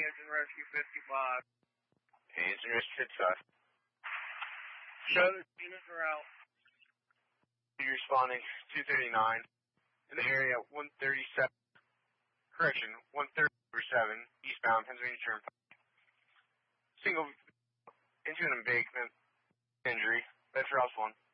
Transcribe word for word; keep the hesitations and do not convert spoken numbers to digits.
Engine Rescue fifty-five. Engine Rescue fifty-five. Show the units are out. You're responding two thirty-nine in the area one thirty-seven, correction, one thirty-seven, eastbound Pennsylvania Turnpike. Single into an embankment injury. That's Rouse one.